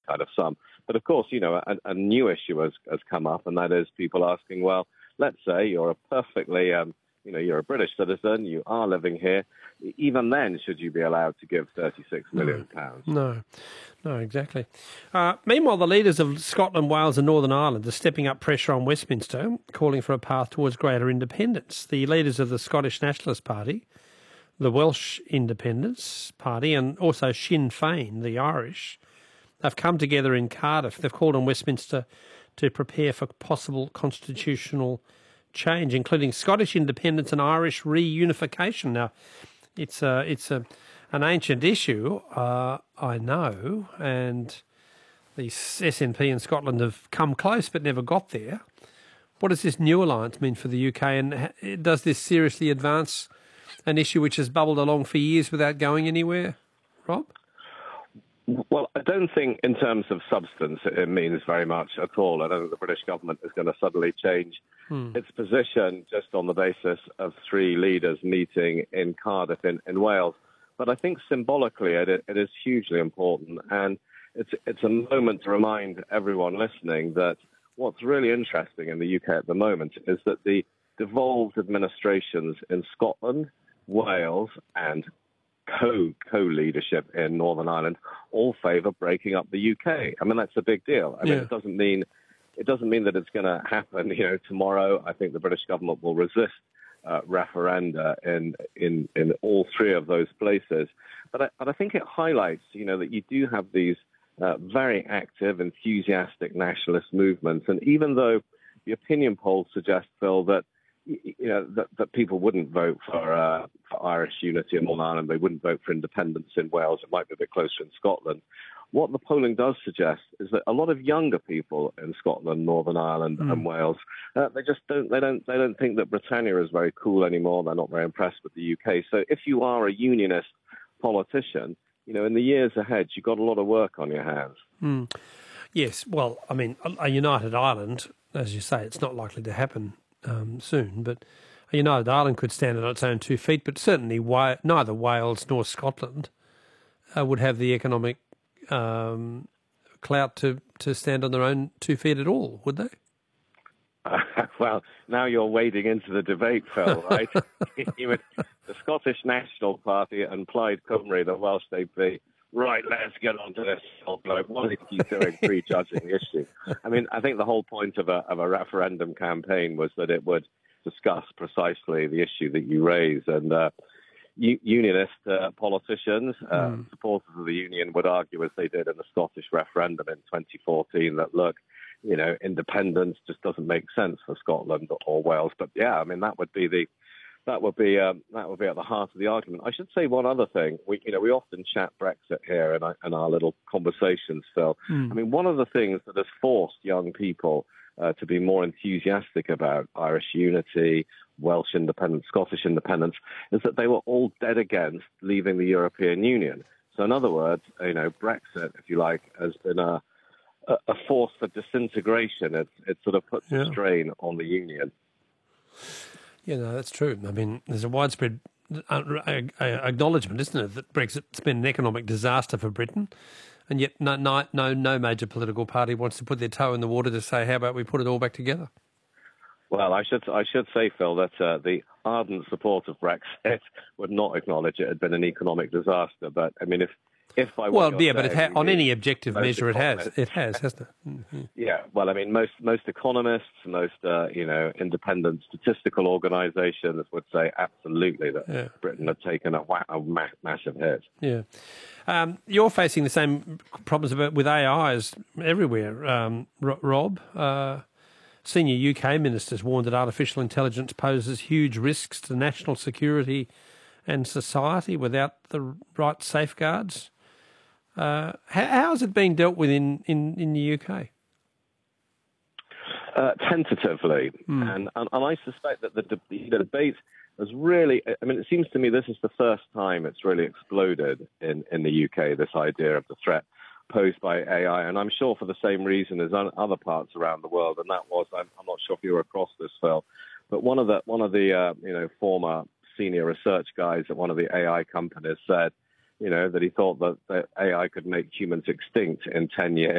kind of sum. But of course, a new issue has come up, and that is people asking, well, let's say you're a perfectly, you're a British citizen, you are living here. Even then, should you be allowed to give £36 million? No, exactly. Meanwhile, the leaders of Scotland, Wales and Northern Ireland are stepping up pressure on Westminster, calling for a path towards greater independence. The leaders of the Scottish Nationalist Party, the Welsh Independence Party and also Sinn Féin, the Irish, have come together in Cardiff. They've called on Westminster to prepare for possible constitutional change, including Scottish independence and Irish reunification. Now, it's an ancient issue, I know, and the SNP in Scotland have come close but never got there. What does this new alliance mean for the UK, and does this seriously advance an issue which has bubbled along for years without going anywhere, Rob? Well, I don't think in terms of substance it means very much at all. I don't think the British government is going to suddenly change its position just on the basis of three leaders meeting in Cardiff in Wales. But I think symbolically it is hugely important, and it's a moment to remind everyone listening that what's really interesting in the UK at the moment is that the devolved administrations in Scotland, Wales and co-leadership in Northern Ireland all favour breaking up the UK. I mean, that's a big deal. I mean, it doesn't mean that it's going to happen, tomorrow. I think the British government will resist referenda in all three of those places. But I think it highlights, that you do have these very active, enthusiastic nationalist movements. And even though the opinion polls suggest, Phil, that that people wouldn't vote for Irish unity in Northern Ireland, they wouldn't vote for independence in Wales, it might be a bit closer in Scotland. What the polling does suggest is that a lot of younger people in Scotland, Northern Ireland and Wales, they don't think that Britannia is very cool anymore. They're not very impressed with the UK. So if you are a unionist politician, in the years ahead, you've got a lot of work on your hands. Yes, well, I mean, a united Ireland, as you say, it's not likely to happen soon, but a united Ireland could stand on its own 2 feet, but certainly neither Wales nor Scotland would have the economic clout to stand on their own 2 feet at all, would they? Well, now you're wading into the debate, Phil, right? The Scottish National Party and Plaid Cymru, the Welsh MP. Right, let's get on to this. What is he doing prejudging the issue? I mean, I think the whole point of a referendum campaign was that it would discuss precisely the issue that you raise. And unionist politicians, supporters of the union, would argue, as they did in the Scottish referendum in 2014, that, look, independence just doesn't make sense for Scotland or Wales. But yeah, I mean, that would be at the heart of the argument. I should say one other thing. We often chat Brexit here in our little conversations, Phil. I mean, one of the things that has forced young people to be more enthusiastic about Irish unity, Welsh independence, Scottish independence, is that they were all dead against leaving the European Union. So in other words, Brexit, if you like, has been a force for disintegration. It sort of puts a strain on the union. Yeah, no, that's true. I mean, there's a widespread acknowledgement, isn't it, that Brexit's been an economic disaster for Britain, and yet no major political party wants to put their toe in the water to say, how about we put it all back together? Well, I should say, Phil, that the ardent support of Brexit would not acknowledge it had been an economic disaster. But I mean, on any objective measure, it has, hasn't it? Mm-hmm. Yeah. Well, I mean, most economists, most independent statistical organisations would say absolutely that Britain had taken a massive hit. Yeah. You're facing the same problems with AI as everywhere, Rob. Senior UK ministers warned that artificial intelligence poses huge risks to national security and society without the right safeguards. How is it being dealt with in the UK? Tentatively, and I suspect that the debate has really. I mean, it seems to me this is the first time it's really exploded in the UK. This idea of the threat posed by AI, and I'm sure for the same reason as other parts around the world. And that was, I'm not sure if you were across this, Phil, but one of the former senior research guys at one of the AI companies said, that he thought that AI could make humans extinct in 10 years.